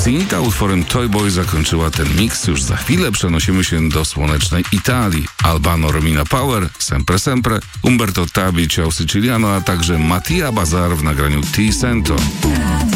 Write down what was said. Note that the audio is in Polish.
Zinita utworem Toy Boy zakończyła ten miks. Już za chwilę przenosimy się do słonecznej Italii. Albano Romina Power, Sempre Sempre, Umberto Tabi, Ciao Siciliano, a także Mattia Bazar w nagraniu Ti Sento.